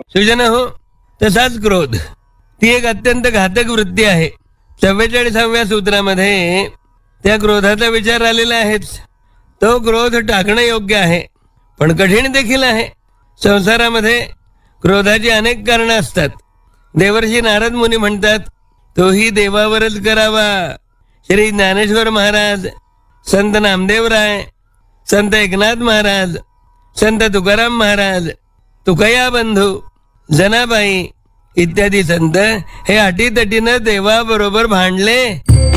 सुजन हो, तसाच क्रोध ती एक अत्यंत घातक वृत्ती आहे. 44व्या सूत्रामध्ये त्या क्रोधाचा विचार आलेला आहेच. तो क्रोध टाकणं योग्य आहे, पण कठीण देखील आहे. संसारामध्ये क्रोधाची अनेक कारणं असतात. देवर्षी नारद मुनी म्हणतात, तोही देवावरच करावा. श्री ज्ञानेश्वर महाराज, संत नामदेवराय, संत एकनाथ महाराज, संत तुकाराम महाराज, तुकया बंधू, जनाबाई इत्यादी संत हे अटीतटीनं देवाबरोबर भांडले.